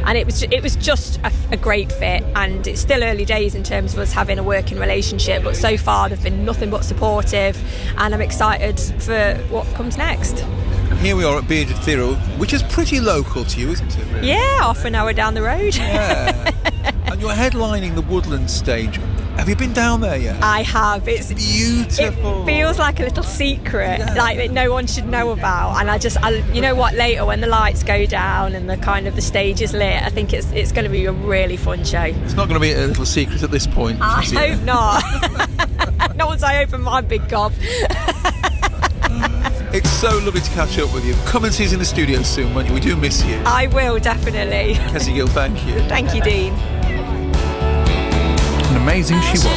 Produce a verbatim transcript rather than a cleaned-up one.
and it was it was just a, a great fit. And it's still early days in terms of us having a working relationship, but so far they've been nothing but supportive, and I'm excited for what comes next. Here we are at Bearded Theatre, which is pretty local to you, isn't it, really? Yeah, half an hour down the road. Yeah. And you're headlining the Woodland stage. Have you been down there yet? I have. It's beautiful. It feels like a little secret, yeah. like that no one should know about. And I just, I, you know what? Later, when the lights go down and the kind of the stage is lit, I think it's it's going to be a really fun show. It's not going to be a little secret at this point. I hope not. Not once I open my big gob. It's so lovely to catch up with you. Come and see us in the studio soon, won't you? We do miss you. I will, definitely. Kezia Gill, thank you. Thank you, Dean. And amazing she was.